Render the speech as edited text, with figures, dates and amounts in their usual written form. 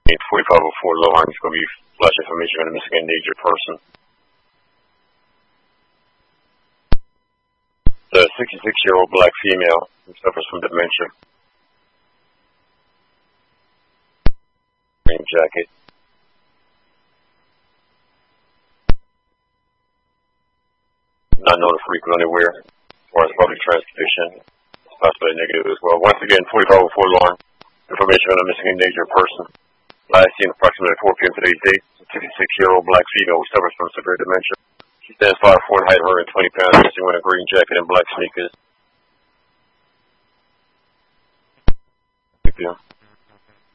4504 Lohan is going to be flash information on a missing endangered person. The 66-year-old black female who suffers from dementia. Green jacket. Not known to frequent anywhere. As far as public transportation, it's possibly negative as well. Once again, 4504 Lohan. Information on a missing endangered person. Last seen approximately 4 p.m. today's date. A 66-year-old black female who suffers from severe dementia. She stands 5'4" in height, 120 pounds, missing with a green jacket and black sneakers. Big deal.